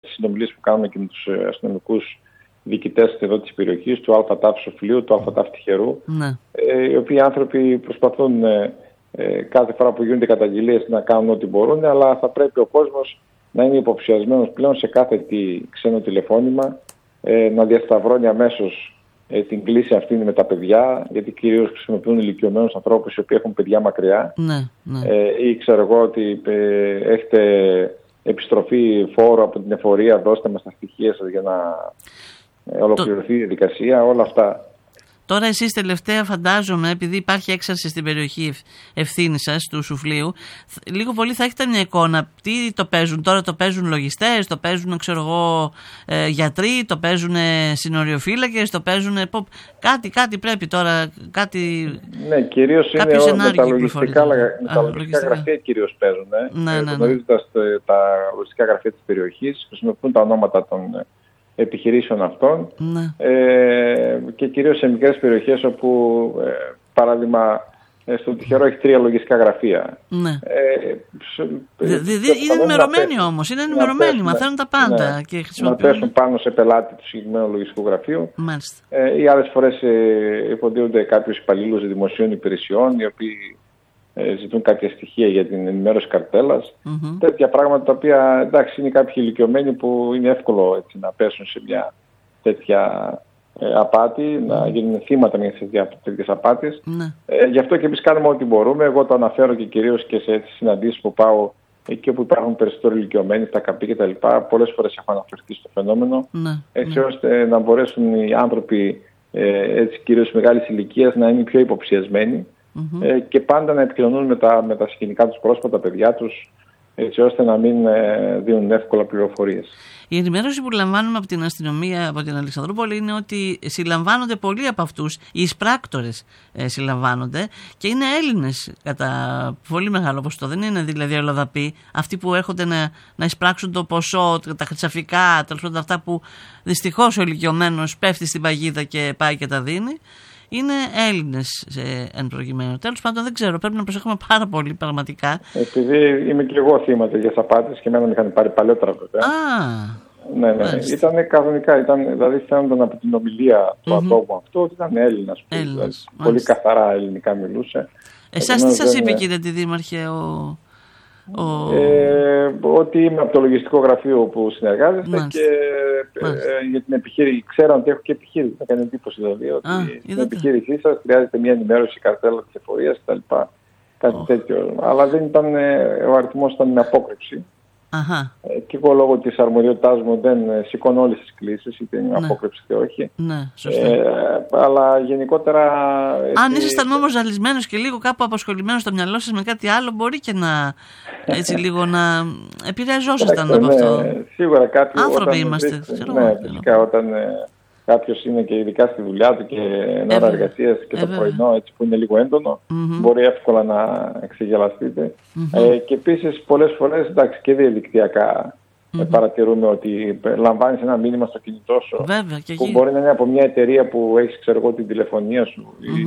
τις συνομιλίες που κάνουμε και με τους αστυνομικούς διοικητές εδώ της περιοχής, του ΑΤΑΦ Σοφλίου, του ΑΤΑΦ Τυχερού, οι οποίοι άνθρωποι προσπαθούν κάθε φορά που γίνονται καταγγελίες να κάνουν ό,τι μπορούν, αλλά θα πρέπει ο κόσμος να είναι υποψιασμένος πλέον σε κάθε ξένο τηλεφώνημα, να διασταυρώνει αμέσως την κλίση αυτή με τα παιδιά, γιατί κυρίως χρησιμοποιούν ηλικιωμένους ανθρώπους οι οποίοι έχουν παιδιά μακριά, ή ξέρω εγώ ότι έχετε επιστροφή φόρου από την εφορία, δώστε μας τα στοιχεία σας για να ολοκληρωθεί η διαδικασία, όλα αυτά. Τώρα εσείς τελευταία φαντάζομαι, επειδή υπάρχει έξαρση στην περιοχή ευθύνη σας, του Σουφλίου, λίγο πολύ θα έχετε μια εικόνα. Τι το παίζουν τώρα, το παίζουν λογιστές, το παίζουν γιατροί, το παίζουν συνοριοφύλακες, το παίζουν... Κάτι πρέπει τώρα, κάτι... Ναι, κυρίως είναι με τα λογιστικά γραφεία κυρίως παίζουν. Γνωρίζοντας τα λογιστικά γραφεία της περιοχής, χρησιμοποιούν τα ονόματα των επιχειρήσεων αυτών, και κυρίως σε μικρές περιοχές όπου παράδειγμα στο Τυχερό έχει 3 λογιστικά γραφεία. Είναι ενημερωμένοι όμως, είναι ενημερωμένοι, μαθαίνουν τα πάντα και χρησιμοποιούν. Να πέσουν πάνω σε πελάτη του συγκεκριμένου λογιστικού γραφείου. Ή άλλες φορές υποδίονται κάποιους υπαλλήλους δημοσίων υπηρεσιών οι οποίοι ζητούν κάποια στοιχεία για την ενημέρωση καρτέλας. Τέτοια πράγματα τα οποία εντάξει είναι κάποιοι ηλικιωμένοι που είναι εύκολο έτσι, να πέσουν σε μια τέτοια απάτη, να γίνουν θύματα μιας τέτοιας απάτης. Γι' αυτό και εμείς κάνουμε ό,τι μπορούμε. Εγώ το αναφέρω και κυρίως και σε συναντήσεις που πάω εκεί όπου υπάρχουν περισσότεροι ηλικιωμένοι, στα ΚΑΠΗ κτλ. Πολλές φορές έχω αναφερθεί στο φαινόμενο, έτσι ώστε να μπορέσουν οι άνθρωποι κυρίως μεγάλης ηλικίας να είναι πιο υποψιασμένοι. Και πάντα να επικοινωνούν με τα συγγενικά τους πρόσωπα, τα παιδιά τους, έτσι ώστε να μην δίνουν εύκολα πληροφορίες. Η ενημέρωση που λαμβάνουμε από την αστυνομία, από την Αλεξανδρούπολη, είναι ότι συλλαμβάνονται πολλοί από αυτούς, οι εισπράκτορες συλλαμβάνονται και είναι Έλληνες κατά πολύ μεγάλο ποσοστό. Δεν είναι δηλαδή Ελλοδαποί, αυτοί που έρχονται να εισπράξουν το ποσό, τα χρυσαφικά, τέλος πάντων αυτά που δυστυχώς ο ηλικιωμένος πέφτει στην παγίδα και πάει και τα δίνει. Είναι Έλληνες εν προκειμένου. Τέλος πάντων, δεν ξέρω, πρέπει να προσέχουμε πάρα πολύ πραγματικά. Επειδή είμαι και εγώ θύμα τέτοιες απάτες και εμένα με είχαν πάρει παλιότερα βέβαια. Ναι. Ήταν κανονικά, δηλαδή φαίνονταν από την ομιλία του ατόμου αυτό ότι ήταν Έλληνας. Δηλαδή, πολύ καθαρά ελληνικά μιλούσε. Εσάς τι σας είπε, κύριε Αντιδήμαρχε, ότι είμαι από το λογιστικό γραφείο που συνεργάζεστε και για την επιχείρηση. Ξέρω ότι έχω και επιχείρηση. Θα κάνει εντύπωση δηλαδή ότι στην επιχείρησή σας χρειάζεται μια ενημέρωση καρτέλα της εφορίας κτλ. Κάτι τέτοιο. Αλλά δεν ήταν, ο αριθμός ήταν με απόκρυψη. Και εγώ λόγω της αρμοδιότητάς μου δεν σηκώνω όλες τις κλήσεις, είτε είναι απόκρυψη και όχι. Αλλά γενικότερα... Αν ήσασταν όμως ζαλισμένος και λίγο κάπου απασχολημένος στο μυαλό σας με κάτι άλλο, μπορεί και να έτσι λίγο να επηρεαζόσασταν από αυτό. Σίγουρα κάποιοι... Άνθρωποι είμαστε. Φυσικά όταν κάποιος είναι και ειδικά στη δουλειά του και εν ώρα εργασίας και το πρωινό έτσι που είναι λίγο έντονο, μπορεί εύκολα να εξεγελαστείτε. Και επίσης πολλές φορές, εντάξει, και διαδικτυακά παρατηρούμε ότι λαμβάνεις ένα μήνυμα στο κινητό σου που μπορεί να είναι από μια εταιρεία που έχεις, ξέρω εγώ, την τηλεφωνία σου